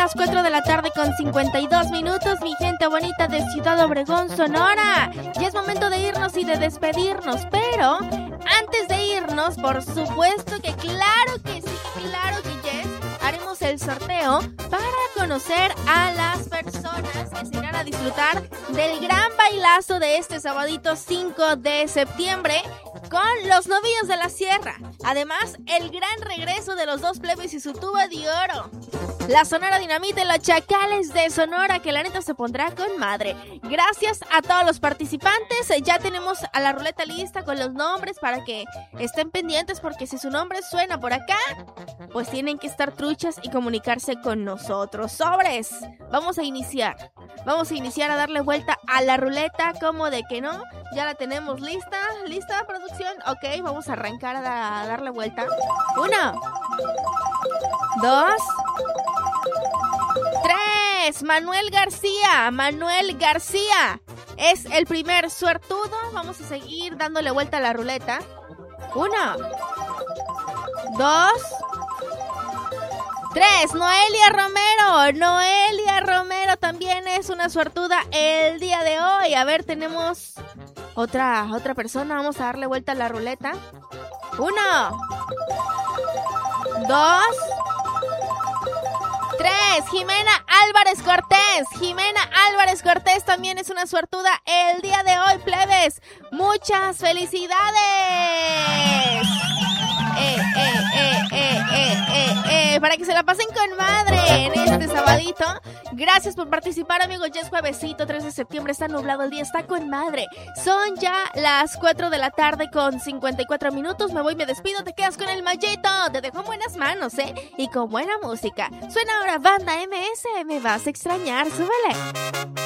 las 4 de la tarde con 52 minutos, mi gente bonita de Ciudad Obregón, Sonora. Ya es momento de irnos y de despedirnos, pero antes de irnos, por supuesto que claro que sí, claro que yes, haremos el sorteo para conocer a las personas que se irán a disfrutar del gran bailazo de este sabadito 5 de septiembre con los novillos de la sierra. Además, el gran regreso de los dos plebes y su tuba de oro. La Sonora Dinamita y los Chacales de Sonora, que la neta se pondrá con madre. Gracias a todos los participantes. Ya tenemos a la ruleta lista con los nombres para que estén pendientes, porque si su nombre suena por acá, pues tienen que estar truchas y comunicarse con nosotros. ¡Sobres! Vamos a iniciar a darle vuelta a la ruleta, como de que no. Ya la tenemos lista. ¿Lista, producción? Ok, vamos a arrancar a darle vuelta. 1, 2, 3. Manuel García es el primer suertudo. Vamos a seguir dándole vuelta a la ruleta. 1, 2, 3. Noelia Romero también es una suertuda el día de hoy. A ver, tenemos otra persona. Vamos a darle vuelta a la ruleta. 1, 2, 3. Jimena Álvarez Cortés también es una suertuda el día de hoy, plebes. ¡Muchas felicidades! Para que se la pasen con madre en este sabadito. Gracias por participar, amigos. Ya es juevesito, 3 de septiembre. Está nublado el día, está con madre. Son ya las 4 de la tarde con 54 minutos. Me voy, me despido. Te quedas con el Mayito. Te dejo en buenas manos, y con buena música. Suena ahora Banda MS. Me vas a extrañar. Súbele.